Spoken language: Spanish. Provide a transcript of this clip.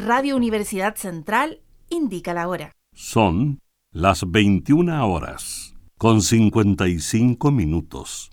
Radio Universidad Central indica la hora. Son las 21 horas, con 55 minutos.